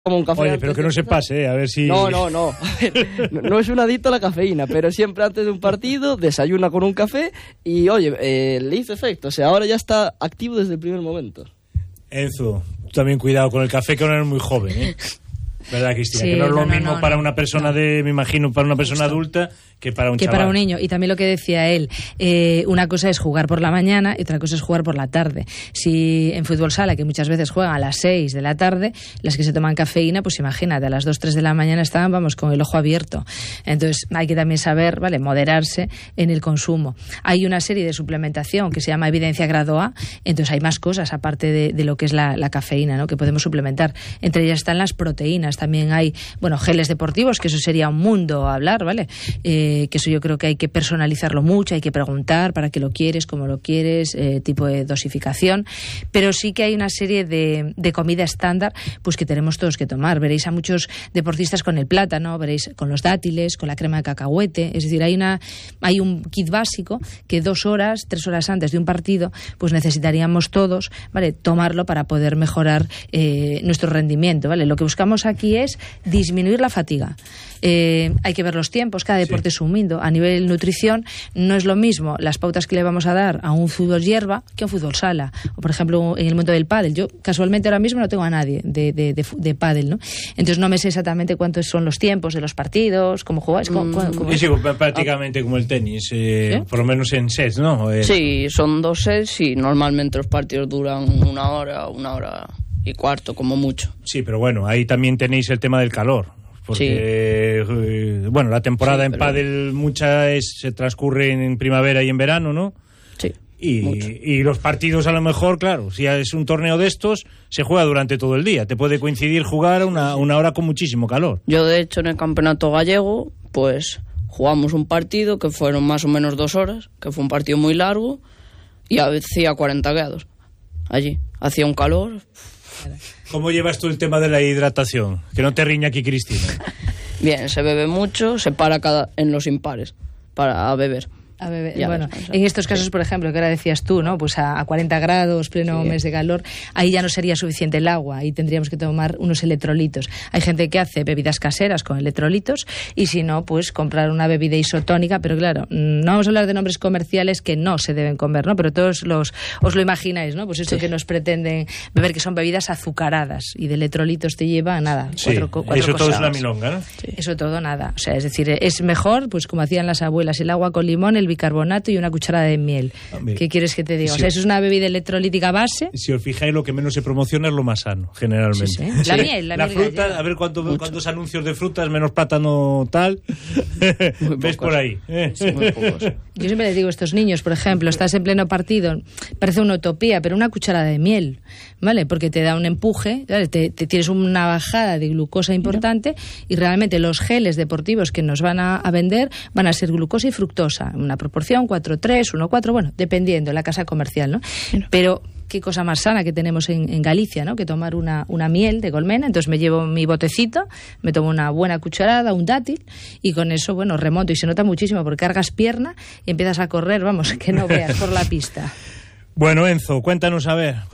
como un café. Oye, pero que no se pase, a ver si... No. No es un adicto a la cafeína, pero siempre antes de un partido desayuna con un café y, oye, le hizo efecto. O sea, ahora ya está activo desde el primer momento. Enzo, tú también cuidado con el café, que ahora eres muy joven, ¿eh? ¿Verdad, Cristina? Sí, que no es lo mismo para una persona me imagino, para una persona adulta que para un chaval. Para un niño. Y también lo que decía él, una cosa es jugar por la mañana y otra cosa es jugar por la tarde. Si en fútbol sala, que muchas veces juegan a las 6 de la tarde, las que se toman cafeína, pues imagínate, a las 2, 3 de la mañana estaban, vamos, con el ojo abierto. Entonces hay que también saber, ¿vale?, moderarse en el consumo. Hay una serie de suplementación que se llama evidencia grado A, entonces hay más cosas aparte de lo que es la cafeína, ¿no?, que podemos suplementar. Entre ellas están las proteínas, también hay, bueno, geles deportivos, que eso sería un mundo a hablar, ¿vale? Que eso yo creo que hay que personalizarlo mucho, hay que preguntar para qué lo quieres, cómo lo quieres, tipo de dosificación, pero sí que hay una serie de comida estándar pues que tenemos todos que tomar. Veréis a muchos deportistas con el plátano, veréis con los dátiles, con la crema de cacahuete, es decir, hay un kit básico que 2 horas, 3 horas antes de un partido pues necesitaríamos todos, ¿vale?, tomarlo para poder mejorar nuestro rendimiento, ¿vale? Lo que buscamos aquí es disminuir la fatiga. Hay que ver los tiempos, cada deporte es un mundo. A nivel nutrición no es lo mismo las pautas que le vamos a dar a un fútbol hierba que a un fútbol sala, o por ejemplo en el mundo del pádel. Yo casualmente ahora mismo no tengo a nadie de pádel, ¿no? Entonces no me sé exactamente cuántos son los tiempos de los partidos, cómo jugáis, Sí, prácticamente como el tenis, ¿sí? Por lo menos en sets, ¿no? Sí, son 2 sets y normalmente los partidos duran 1 hora, 1 hora y cuarto como mucho. Sí, pero bueno, ahí también tenéis el tema del calor. Porque, sí. Bueno, la temporada en pádel se transcurre en primavera y en verano, ¿no? Sí. Y los partidos a lo mejor, claro, si es un torneo de estos, se juega durante todo el día. Te puede coincidir jugar una hora con muchísimo calor. Yo, de hecho, en el campeonato gallego, pues jugamos un partido que fueron más o menos 2 horas, que fue un partido muy largo, y hacía 40 grados allí. Hacía un calor... ¿Cómo llevas tú el tema de la hidratación? Que no te riña aquí Cristina. Bien, se bebe mucho, se para en los impares para beber. A beber. Bueno, en estos casos, por ejemplo, que ahora decías tú, ¿no? Pues a 40 grados, pleno mes de calor, ahí ya no sería suficiente el agua, ahí tendríamos que tomar unos electrolitos. Hay gente que hace bebidas caseras con electrolitos y si no, pues comprar una bebida isotónica, pero claro, no vamos a hablar de nombres comerciales que no se deben comer, ¿no? Pero todos os lo imagináis, ¿no? Pues eso que nos pretenden beber, que son bebidas azucaradas y de electrolitos te lleva a nada. Sí, cuatro eso todo es una milonga, ¿no? Sí. Eso todo nada. O sea, es decir, es mejor, pues como hacían las abuelas, el agua con limón, el bicarbonato y una cucharada de miel. ¿Qué quieres que te diga? O sea, eso es una bebida electrolítica base. Si os fijáis, lo que menos se promociona es lo más sano, generalmente. Sí. La miel, la miel fruta, gallega. A ver cuántos anuncios de frutas, menos plátano tal. ¿Ves por ahí? Sí, muy pocos. Yo siempre les digo a estos niños, por ejemplo, estás en pleno partido, parece una utopía, pero una cucharada de miel, ¿vale? Porque te da un empuje, ¿vale? Te tienes una bajada de glucosa importante y realmente los geles deportivos que nos van a vender van a ser glucosa y fructosa, una proporción 4:3, 1:4, bueno, dependiendo, la casa comercial, ¿no? Pero qué cosa más sana que tenemos en Galicia, ¿no? Que tomar una miel de colmena. Entonces me llevo mi botecito, me tomo una buena cucharada, un dátil, y con eso, bueno, remonto. Y se nota muchísimo porque cargas pierna y empiezas a correr, vamos, que no veas por la pista. Bueno, Enzo, cuéntanos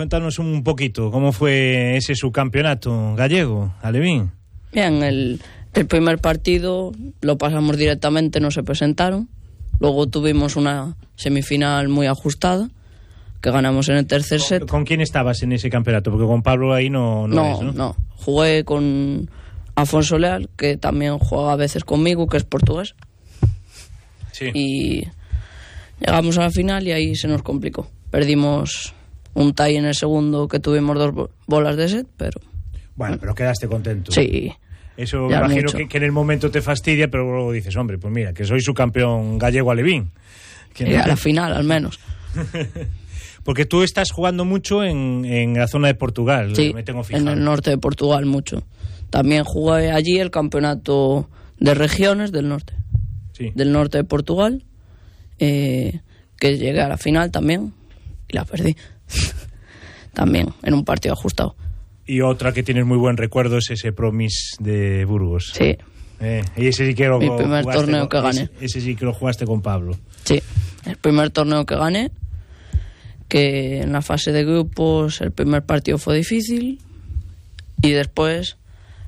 un poquito, ¿cómo fue ese subcampeonato gallego, Alevín? Bien, el primer partido lo pasamos directamente, no se presentaron. Luego tuvimos una semifinal muy ajustada, que ganamos en el tercer set. ¿Con quién estabas en ese campeonato? Porque con Pablo ahí no. Jugué con Afonso Leal, que también juega a veces conmigo, que es portugués. Sí. Y llegamos a la final y ahí se nos complicó. Perdimos un tie en el segundo, que tuvimos 2 bolas de set, pero... Bueno, pero quedaste contento. Sí. Eso me imagino que en el momento te fastidia, pero luego dices, hombre, pues mira, que soy su campeón gallego Alevín. A la final, al menos. Porque tú estás jugando mucho en la zona de Portugal. Sí, me tengo fijado. En el norte de Portugal mucho. También jugué allí el campeonato de regiones del norte. Sí. Del norte de Portugal, que llegué a la final también y la perdí. También, en un partido ajustado. Y otra que tienes muy buen recuerdo es ese Promis de Burgos. Sí. Y ese sí que lo Mi primer torneo que gané. Ese sí que lo jugaste con Pablo. Sí, el primer torneo que gané, que en la fase de grupos el primer partido fue difícil y después